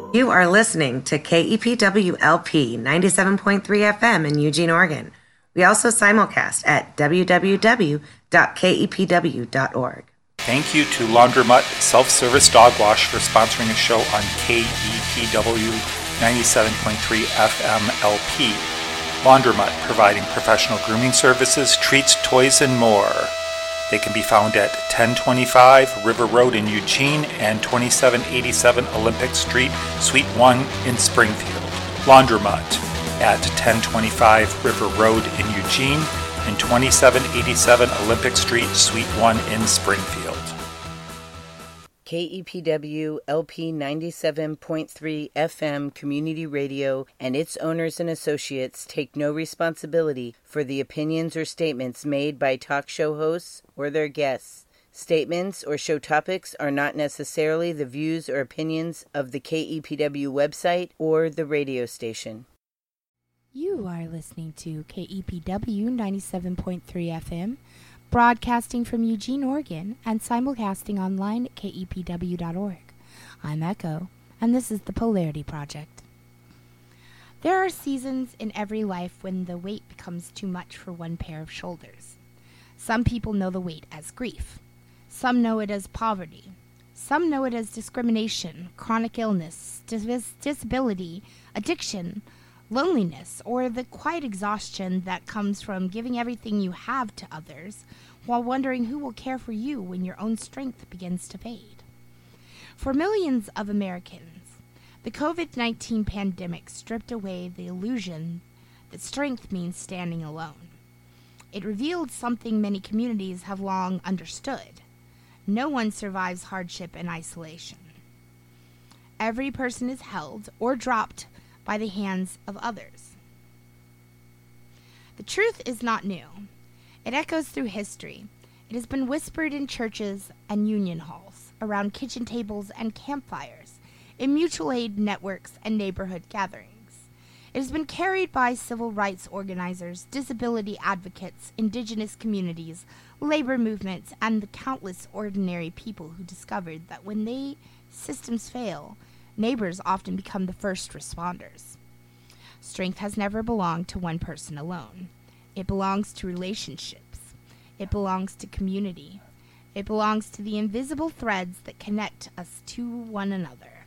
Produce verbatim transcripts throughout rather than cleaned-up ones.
You are listening to K E P W L P ninety-seven point three F M in Eugene, Oregon. We also simulcast at w w w dot k e p w dot org. Thank you to Laundromat Self-Service Dog Wash for sponsoring a show on K E P W ninety-seven point three F M L P. Laundromat, providing professional grooming services, treats, toys, and more. They can be found at ten twenty-five River Road in Eugene and twenty-seven eighty-seven Olympic Street, Suite one in Springfield. Laundromat at ten twenty-five River Road in Eugene and twenty-seven eighty-seven Olympic Street, Suite one in Springfield. K E P W L P ninety-seven point three F M Community Radio and its owners and associates take no responsibility for the opinions or statements made by talk show hosts or their guests. Statements or show topics are not necessarily the views or opinions of the K E P W website or the radio station. You are listening to K E P W ninety-seven point three F M, broadcasting from Eugene, Oregon, and simulcasting online at k e p w dot org. I'm Echo, and this is the Polarity Project. There are seasons in every life when the weight becomes too much for one pair of shoulders. Some people know the weight as grief. Some know it as poverty. Some know it as discrimination, chronic illness, dis- disability, addiction, loneliness, or the quiet exhaustion that comes from giving everything you have to others while wondering who will care for you when your own strength begins to fade. For millions of Americans, the covid nineteen pandemic stripped away the illusion that strength means standing alone. It revealed something many communities have long understood. No one survives hardship in isolation. Every person is held or dropped by the hands of others. The truth is not new. It echoes through history. It has been whispered in churches and union halls, around kitchen tables and campfires, in mutual aid networks and neighborhood gatherings. It has been carried by civil rights organizers, disability advocates, indigenous communities, labor movements, and the countless ordinary people who discovered that when they systems fail, neighbors often become the first responders. Strength has never belonged to one person alone. It belongs to relationships. It belongs to community. It belongs to the invisible threads that connect us to one another.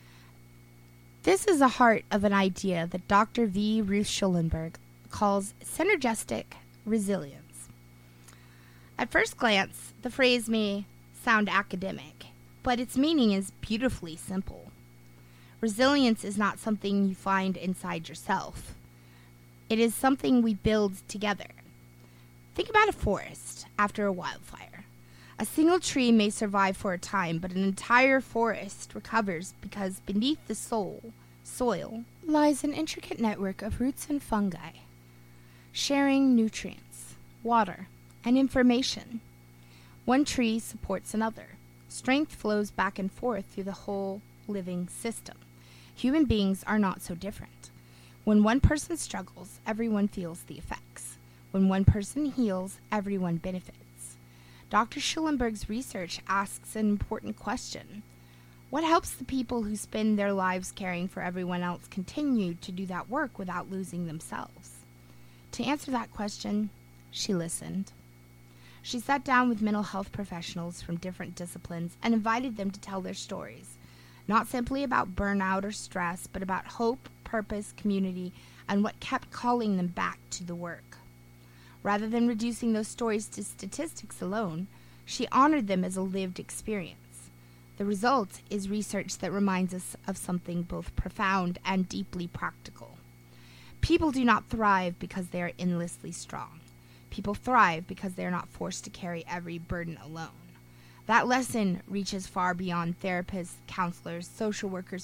This is the heart of an idea that Doctor V. Ruth Schulenberg calls synergistic resilience. At first glance, the phrase may sound academic, but its meaning is beautifully simple. Resilience is not something you find inside yourself. It is something we build together. Think about a forest after a wildfire. A single tree may survive for a time, but an entire forest recovers because beneath the soul, soil lies an intricate network of roots and fungi, sharing nutrients, water, and information. One tree supports another. Strength flows back and forth through the whole living system. Human beings are not so different. When one person struggles, everyone feels the effects. When one person heals, everyone benefits. Doctor Schulenberg's research asks an important question. What helps the people who spend their lives caring for everyone else continue to do that work without losing themselves? To answer that question, she listened. She sat down with mental health professionals from different disciplines and invited them to tell their stories. Not simply about burnout or stress, but about hope, purpose, community, and what kept calling them back to the work. Rather than reducing those stories to statistics alone, she honored them as a lived experience. The result is research that reminds us of something both profound and deeply practical. People do not thrive because they are endlessly strong. People thrive because they are not forced to carry every burden alone. That lesson reaches far beyond therapists, counselors, social workers,